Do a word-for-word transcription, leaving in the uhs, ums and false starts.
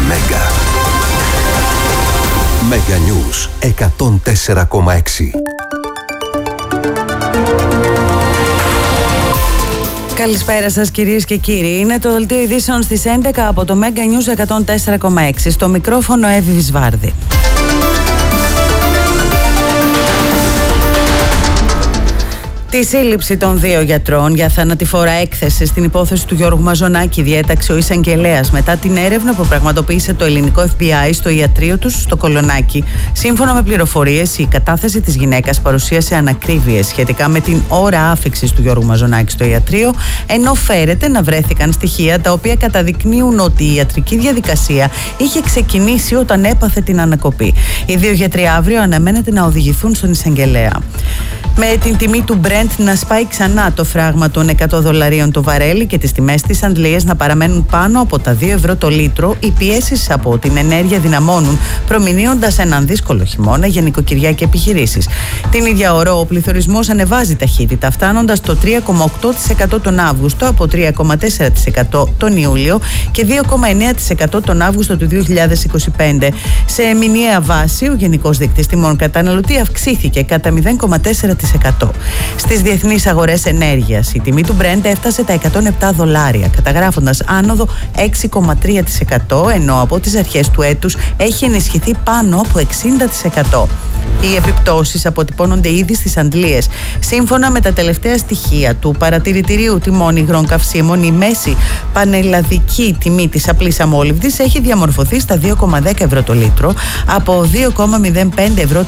Μέγκα. Μέγκα News εκατόν τέσσερα κόμμα έξι. Καλησπέρα σας κυρίες και κύριοι. Είναι το δελτίο ειδήσεων στις έντεκα από το Μέγκα News εκατόν τέσσερα κόμμα έξι. Στο μικρόφωνο Εύη Βυσβάρδη. Τη σύλληψη των δύο γιατρών για θανατηφόρα έκθεση στην υπόθεση του Γιώργου Μαζονάκη διέταξε ο εισαγγελέας μετά την έρευνα που πραγματοποίησε το ελληνικό εφ μπι άι στο ιατρείο τους στο Κολονάκι. Σύμφωνα με πληροφορίες, η κατάθεση της γυναίκας παρουσίασε ανακρίβειες σχετικά με την ώρα άφιξης του Γιώργου Μαζονάκη στο ιατρείο, ενώ φέρεται να βρέθηκαν στοιχεία τα οποία καταδεικνύουν ότι η ιατρική διαδικασία είχε ξεκινήσει όταν έπαθε την ανακοπή. Οι δύο γιατροί αύριο αναμένεται να οδηγηθούν στον εισαγγελέα. Με την τιμή του Brent να σπάει ξανά το φράγμα των εκατό δολαρίων το βαρέλι και τις τιμές της Αντλίας να παραμένουν πάνω από τα δύο ευρώ το λίτρο, οι πιέσεις από την ενέργεια δυναμώνουν, προμηνύοντας έναν δύσκολο χειμώνα για νοικοκυριά και επιχειρήσεις. Την ίδια ώρα, ο πληθωρισμός ανεβάζει ταχύτητα, φτάνοντας το τρία κόμμα οκτώ τοις εκατό τον Αύγουστο από τρία κόμμα τέσσερα τοις εκατό τον Ιούλιο και δύο κόμμα εννέα τοις εκατό τον Αύγουστο του δύο χιλιάδες είκοσι πέντε. Σε μηνιαία βάση, ο γενικός δείκτης τιμών καταναλωτή αυξήθηκε κατά μηδέν κόμμα τέσσερα τοις εκατό. Στις διεθνείς αγορές ενέργειας, η τιμή του Brent έφτασε τα εκατόν επτά δολάρια, καταγράφοντας άνοδο έξι κόμμα τρία τοις εκατό, ενώ από τις αρχές του έτους έχει ενισχυθεί πάνω από εξήντα τοις εκατό. Οι επιπτώσεις αποτυπώνονται ήδη στις αντλίες. Σύμφωνα με τα τελευταία στοιχεία του παρατηρητηρίου τιμών υγρών καυσίμων, η μέση πανελλαδική τιμή της απλής αμόλυβδης έχει διαμορφωθεί στα δύο κόμμα δέκα ευρώ το λίτρο από δύο κόμμα μηδέν πέντε ευρώ